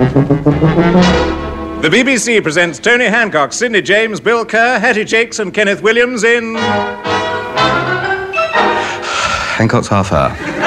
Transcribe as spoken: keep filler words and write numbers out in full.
The B B C presents Tony Hancock, Sidney James, Bill Kerr, Hattie Jakes and Kenneth Williams in... Hancock's half hour.